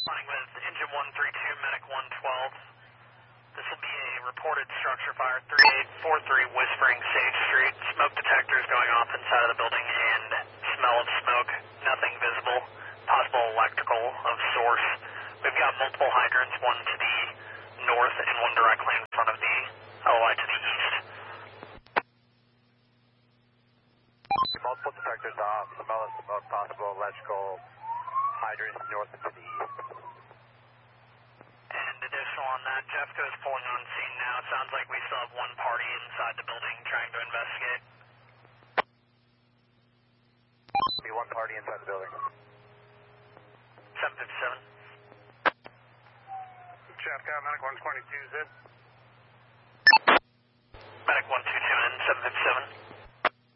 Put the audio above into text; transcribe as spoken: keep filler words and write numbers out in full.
Responding with engine one three two, medic one twelve. This will be a reported structure fire, three eight four three Whispering Sage Street. Smoke detectors going off inside of the building and smell of smoke. Nothing visible. Possible electrical of source. We've got multiple hydrants, one to the north and one directly in front of the L O I to the east. Multiple detectors off, smell of smoke, possible electrical hydrants north and to the east. And additional on that, Jeffco is pulling on scene now. It sounds like we still have one party inside the building trying to investigate. Be one party inside the building. seven fifty-seven. Jeffco, medic one twenty-two, zip. Medic one two two in, seven fifty-seven.